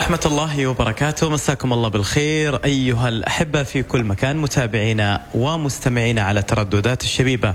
ورحمة الله وبركاته. مساكم الله بالخير أيها الأحبة في كل مكان، متابعينا ومستمعينا على ترددات الشبيبة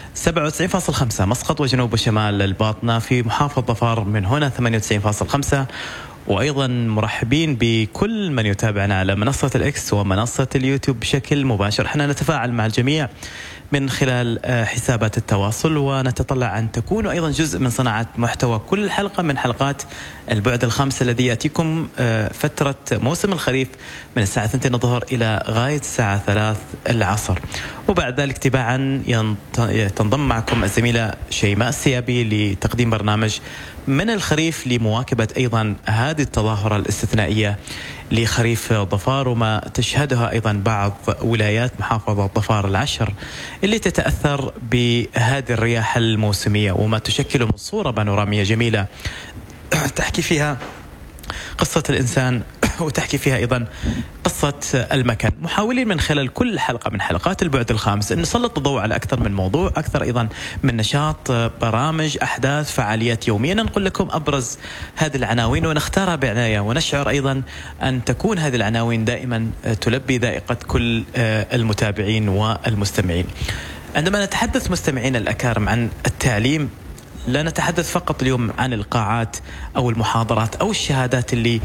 97.5 مسقط وجنوب وشمال الباطنة، في محافظة ظفار من هنا 98.5، وأيضا مرحبين بكل من يتابعنا على منصة الإكس ومنصة اليوتيوب بشكل مباشر. احنا نتفاعل مع الجميع من خلال حسابات التواصل، ونتطلع أن تكونوا أيضا جزء من صناعة محتوى كل حلقة من حلقات البعد الخامس الذي يأتيكم فترة موسم الخريف من الساعة 2 الظهر إلى غاية الساعة 3 العصر. وبعد ذلك تباعا تنضم معكم الزميلة شيماء السيابي لتقديم برنامج من الخريف لمواكبة أيضا هذه التظاهرة الاستثنائية لخريف ظفار، وما تشهدها أيضا بعض ولايات محافظة ظفار العشر اللي تتأثر بهذه الرياح الموسمية، وما تشكل من صورة بانورامية جميلة تحكي فيها قصة الإنسان وتحكي فيها أيضا قصة المكان، محاولين من خلال كل حلقة من حلقات البعد الخامس أن نسلط الضوء على أكثر من موضوع، أكثر أيضا من نشاط، برامج، أحداث، فعاليات يوميا، ننقل لكم أبرز هذه العناوين ونختارها بعناية، ونشعر أيضا أن تكون هذه العناوين دائما تلبي ذائقة كل المتابعين والمستمعين. عندما نتحدث مستمعين الأكارم عن التعليم، لا نتحدث فقط اليوم عن القاعات أو المحاضرات أو الشهادات اللي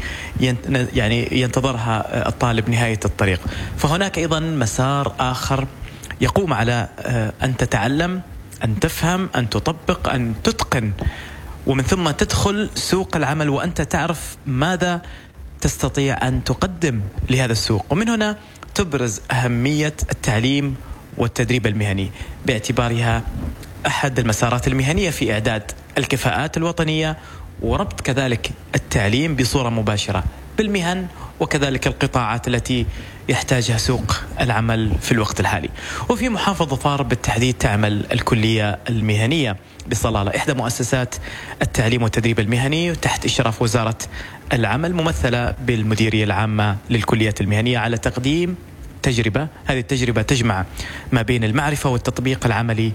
ينتظرها الطالب نهاية الطريق، فهناك أيضا مسار آخر يقوم على أن تتعلم، أن تفهم، أن تطبق، أن تتقن، ومن ثم تدخل سوق العمل وأنت تعرف ماذا تستطيع أن تقدم لهذا السوق. ومن هنا تبرز أهمية التعليم والتدريب المهني باعتبارها أحد المسارات المهنية في إعداد الكفاءات الوطنية، وربط كذلك التعليم بصورة مباشرة بالمهن وكذلك القطاعات التي يحتاجها سوق العمل في الوقت الحالي. وفي محافظة ظفار بالتحديد تعمل الكلية المهنية بصلالة، إحدى مؤسسات التعليم والتدريب المهني تحت إشراف وزارة العمل، ممثلة بالمديرية العامة للكليات المهنية، على تقديم تجربة. هذه التجربة تجمع ما بين المعرفة والتطبيق العملي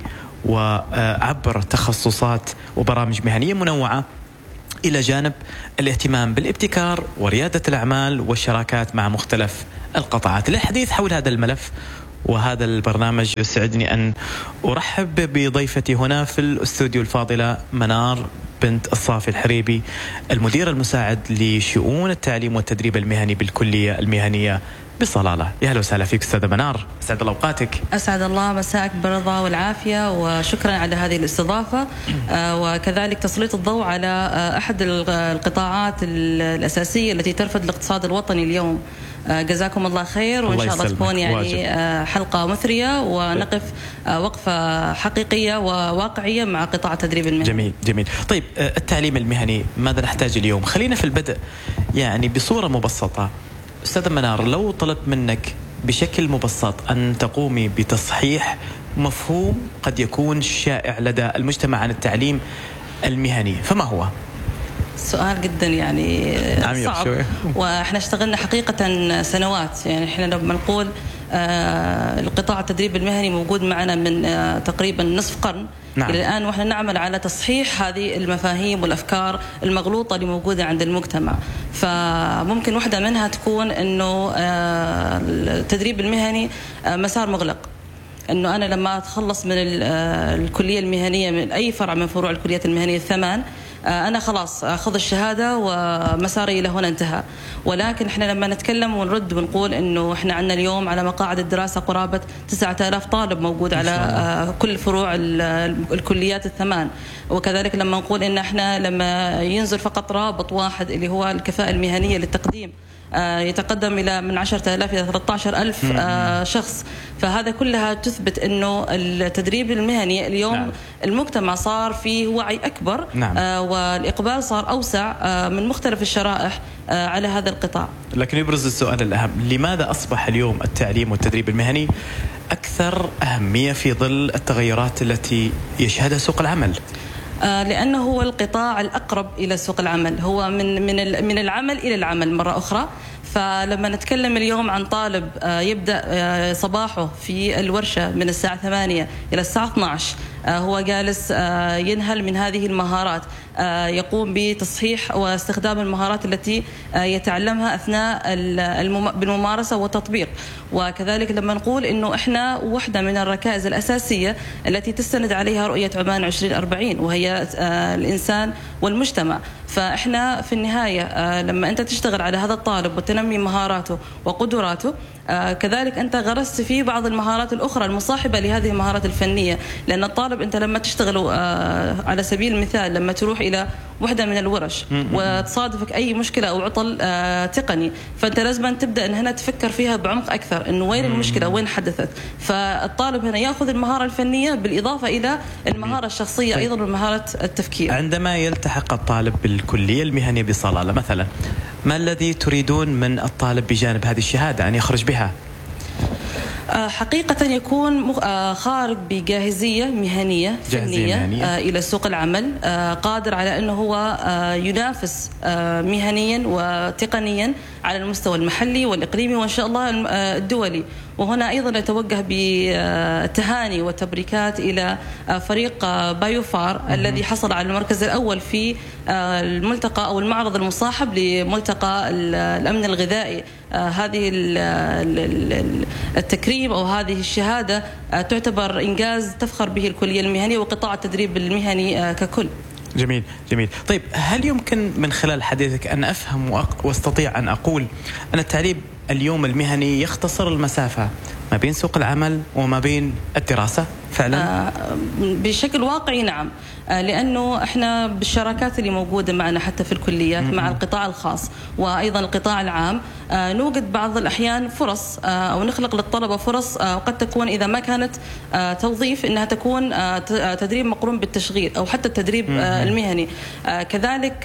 وعبر تخصصات وبرامج مهنية منوعة، إلى جانب الاهتمام بالابتكار وريادة الأعمال والشراكات مع مختلف القطاعات. للحديث حول هذا الملف وهذا البرنامج يسعدني أن أرحب بضيفتي هنا في الاستوديو الفاضلة منار بنت الصافي الحريبي، المدير المساعد لشؤون التعليم والتدريب المهني بالكلية المهنية بصلالة. يا هلا وسهلا فيك أستاذة منار، أسعد الله أوقاتك. أسعد الله مساك بالرضا والعافية، وشكرا على هذه الاستضافة وكذلك تسليط الضوء على أحد القطاعات الأساسية التي ترفد الاقتصاد الوطني اليوم. جزاكم الله خير، وإن شاء الله تكون يعني حلقة مثرية ونقف وقفة حقيقية وواقعية مع قطاع التدريب المهني. جميل جميل. طيب التعليم المهني ماذا نحتاج اليوم؟ خلينا في البدء يعني بصورة مبسطة. أستاذة منار، لو طلبت منك بشكل مبسط أن تقومي بتصحيح مفهوم قد يكون شائع لدى المجتمع عن التعليم المهني، فما هو؟ سؤال جدا يعني صعب، واحنا اشتغلنا حقيقة سنوات. يعني احنا لما نقول القطاع التدريب المهني موجود معنا من تقريبا نصف قرن، نعم. إلى الآن وإحنا نعمل على تصحيح هذه المفاهيم والأفكار المغلوطة اللي موجودة عند المجتمع. فممكن واحدة منها تكون إنه التدريب المهني مسار مغلق، إنه أنا لما أتخلص من الكلية المهنية من أي فرع من فروع الكليات المهنية الثمان، أنا خلاص أخذ الشهادة ومساري إلى هنا انتهى. ولكن إحنا لما نتكلم ونرد ونقول إنه إحنا عندنا اليوم على مقاعد الدراسة قرابة 9000 طالب موجود على كل فروع الكليات الثمان، وكذلك لما نقول إن إحنا لما ينزل فقط رابط واحد اللي هو الكفاءة المهنية للتقديم يتقدم إلى من 10,000 إلى 13,000 شخص، فهذا كلها تثبت أنه التدريب المهني اليوم نعم. المجتمع صار فيه وعي أكبر نعم. والإقبال صار أوسع من مختلف الشرائح على هذا القطاع. لكن يبرز السؤال الأهم، لماذا أصبح اليوم التعليم والتدريب المهني أكثر أهمية في ظل التغيرات التي يشهدها سوق العمل؟ لأنه هو القطاع الأقرب إلى سوق العمل، هو من العمل إلى العمل مرة أخرى. فلما نتكلم اليوم عن طالب يبدأ صباحه في الورشة من الساعة 8 إلى الساعة 12 هو جالس ينهل من هذه المهارات، يقوم بتصحيح واستخدام المهارات التي يتعلمها أثناء بالممارسة والتطبيق. وكذلك لما نقول إنه إحنا واحدة من الركائز الأساسية التي تستند عليها رؤية عمان 2040 وهي الإنسان والمجتمع، فإحنا في النهاية لما أنت تشتغل على هذا الطالب وتنمي مهاراته وقدراته، كذلك أنت غرست فيه بعض المهارات الأخرى المصاحبة لهذه المهارات الفنية. لأن الطالب أنت لما تشتغل على سبيل المثال لما تروح إلى وحدة من الورش وتصادفك أي مشكلة أو عطل تقني، فأنت لازم تبدأ أن هنا تفكر فيها بعمق أكثر، أنه وين المشكلة وين حدثت. فالطالب هنا يأخذ المهارة الفنية بالإضافة إلى المهارة الشخصية أيضا ومهارة التفكير. عندما يلتحق الطالب بالكلية المهنية بصلالة مثلا، ما الذي تريدون من الطالب بجانب هذه الشهادة أن يخرج بها؟ حقيقة يكون خارج بجاهزية مهنية فنية إلى سوق العمل، قادر على أنه هو ينافس مهنيا وتقنيا على المستوى المحلي والإقليمي وإن شاء الله الدولي. وهنا أيضا نتوجه بتهاني وتبريكات إلى فريق بايوفار الذي حصل على المركز الأول في الملتقى أو المعرض المصاحب لملتقى الأمن الغذائي. هذه التكريم أو هذه الشهادة تعتبر إنجاز تفخر به الكلية المهنية وقطاع التدريب المهني ككل. جميل جميل. طيب، هل يمكن من خلال حديثك أن أفهم واستطيع أن أقول أن التعليم اليوم المهني يختصر المسافة ما بين سوق العمل وما بين الدراسة فعلا؟ بشكل واقعي نعم، لأنه احنا بالشراكات اللي موجودة معنا حتى في الكليات مع القطاع الخاص وأيضا القطاع العام، نوجد بعض الأحيان فرص أو نخلق للطلبة فرص قد تكون إذا ما كانت توظيف إنها تكون تدريب مقرون بالتشغيل أو حتى التدريب المهني. كذلك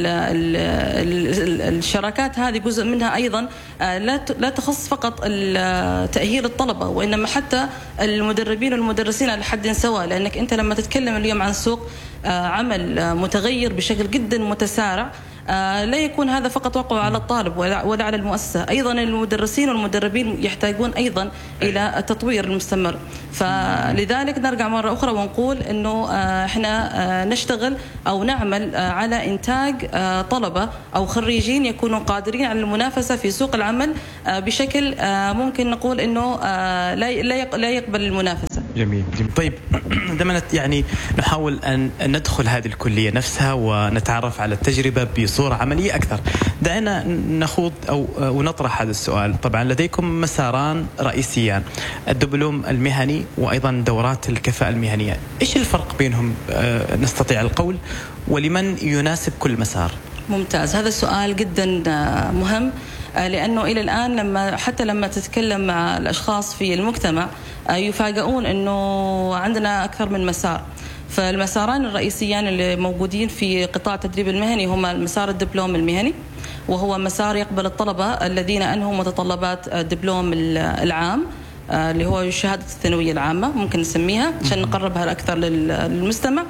الشراكات هذه جزء منها أيضا لا تخص فقط تأهيل الطلبة وإنما حتى المدربين والمدرسين على حد سواء، لأنك أنت لما تتكلم اليوم عن سوق عمل متغير بشكل جدا متسارع، لا يكون هذا فقط وقع على الطالب ولا على المؤسسة، أيضا المدرسين والمدربين يحتاجون أيضا إلى التطوير المستمر. فلذلك نرجع مرة أخرى ونقول أنه إحنا نشتغل أو نعمل على إنتاج طلبة أو خريجين يكونوا قادرين على المنافسة في سوق العمل بشكل ممكن نقول أنه لا يقبل المنافسة. جميل جميل. طيب، عندما يعني نحاول أن ندخل هذه الكلية نفسها ونتعرف على التجربة بصورة عملية أكثر، دعنا نخوض أو نطرح هذا السؤال. طبعا لديكم مساران رئيسيان، الدبلوم المهني وأيضا دورات الكفاءة المهنية، إيش الفرق بينهم نستطيع القول، ولمن يناسب كل مسار؟ ممتاز، هذا السؤال جدا مهم، لأنه إلى الآن حتى لما تتكلم مع الأشخاص في المجتمع يفاجئون أنه عندنا أكثر من مسار. فالمساران الرئيسيان اللي موجودين في قطاع التدريب المهني هما مسار الدبلوم المهني، وهو مسار يقبل الطلبة الذين أنهوا متطلبات الدبلوم العام اللي هو شهادة الثانوية العامة ممكن نسميها عشان نقربها أكثر للمستمع،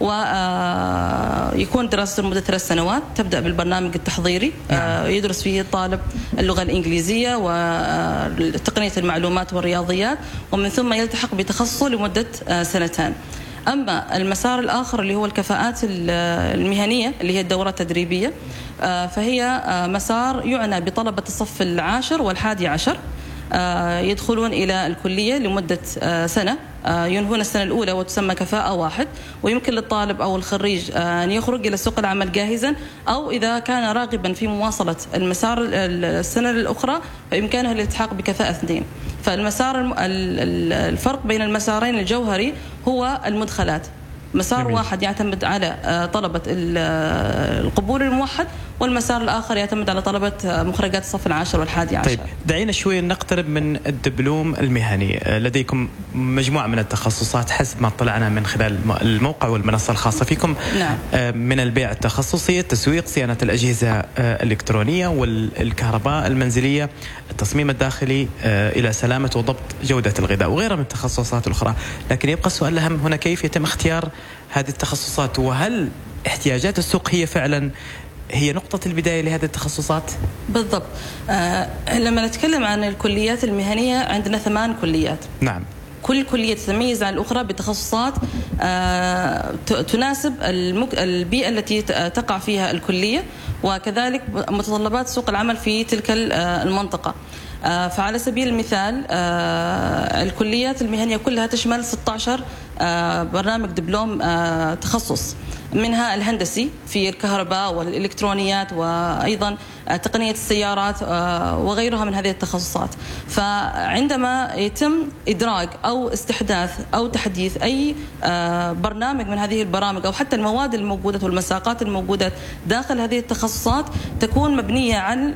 ويكون دراسته لمدة 3 سنوات. تبدأ بالبرنامج التحضيري، يدرس فيه الطالب اللغة الإنجليزية وتقنية المعلومات والرياضيات، ومن ثم يلتحق بتخصصه لمدة 2 أما المسار الآخر اللي هو الكفاءات المهنية اللي هي الدورات التدريبية، فهي مسار يعنى بطلبة الصف 10 و11 يدخلون إلى الكلية لمدة 1 سنة، ينهون السنة الأولى وتسمى كفاءة 1، ويمكن للطالب أو الخريج أن يخرج إلى سوق العمل جاهزا، أو إذا كان راغبا في مواصلة المسار السنة الأخرى فإمكانه الالتحاق بكفاءة 2. فالمسار الفرق بين المسارين الجوهري هو المدخلات. مسار واحد يعتمد على طلبة القبول الموحد، والمسار الآخر يعتمد على طلبة مخرجات الصف 10 و11. طيب، دعينا شوي نقترب من الدبلوم المهني. لديكم مجموعة من التخصصات حسب ما طلعنا من خلال الموقع والمنصة الخاصة فيكم. نعم. من البيع التخصصي، التسويق، صيانة الأجهزة الإلكترونية والكهرباء المنزلية، التصميم الداخلي، إلى سلامة وضبط جودة الغذاء وغيرها من التخصصات الأخرى. لكن يبقى السؤال الأهم هنا، كيف يتم اختيار هذه التخصصات، وهل احتياجات السوق هي فعلا هي نقطة البداية لهذه التخصصات؟ بالضبط. لما نتكلم عن الكليات المهنية عندنا 8 كليات. نعم. كل كلية تتميز عن الأخرى بتخصصات تناسب البيئة التي تقع فيها الكلية، وكذلك متطلبات سوق العمل في تلك المنطقة. فعلى سبيل المثال الكليات المهنية كلها تشمل 16 برنامج دبلوم تخصص، منها الهندسي في الكهرباء والإلكترونيات وأيضا تقنية السيارات وغيرها من هذه التخصصات. فعندما يتم إدراج أو استحداث أو تحديث أي برنامج من هذه البرامج أو حتى المواد الموجودة والمساقات الموجودة داخل هذه التخصصات تكون مبنية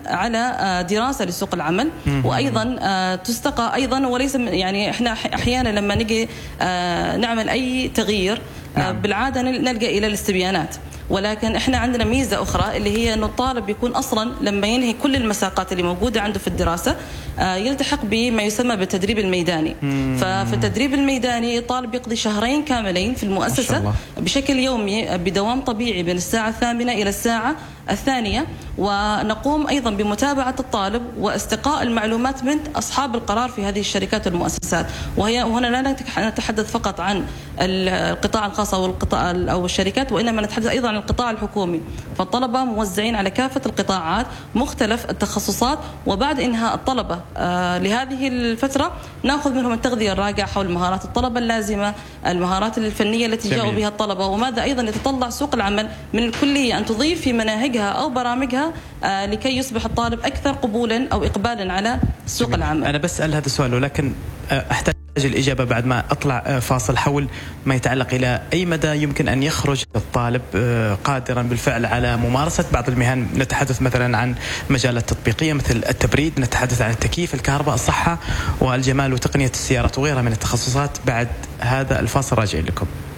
على دراسة لسوق العمل، وأيضا تستقى أيضا، وليس يعني إحنا أحيانا لما نجي نعمل أي تغيير بالعادة نلجأ إلى الاستبيانات، ولكن احنا عندنا ميزة أخرى اللي هي أنه الطالب يكون أصلا لما ينهي كل المساقات اللي موجودة عنده في الدراسة يلتحق بما يسمى بالتدريب الميداني. ففي التدريب الميداني الطالب يقضي شهرين كاملين في المؤسسة بشكل يومي بدوام طبيعي بين الساعة 8 إلى الساعة 2، ونقوم أيضا بمتابعة الطالب واستقاء المعلومات من أصحاب القرار في هذه الشركات والمؤسسات. وهنا لا نتحدث فقط عن القطاع الخاص أو الشركات، وإنما نتحدث أيضا عن القطاع الحكومي. فالطلبة موزعين على كافة القطاعات مختلف التخصصات، وبعد إنهاء الطلبة لهذه الفترة نأخذ منهم التغذية الراجعة حول مهارات الطلبة اللازمة، المهارات الفنية التي جاءوا بها الطلبة، وماذا أيضا يتطلع سوق العمل من الكلية أن تضيف في مناهجها أو برامجها لكي يصبح الطالب أكثر قبولا أو إقبالا على سوق العمل. أنا بسأل هذا السؤال، ولكن أحتاج الإجابة بعد ما أطلع فاصل حول ما يتعلق إلى أي مدى يمكن أن يخرج الطالب قادرا بالفعل على ممارسة بعض المهن. نتحدث مثلا عن مجالات تطبيقية مثل التبريد، نتحدث عن التكييف، الكهرباء، الصحة والجمال وتقنية السيارات وغيرها من التخصصات. بعد هذا الفاصل راجعين لكم.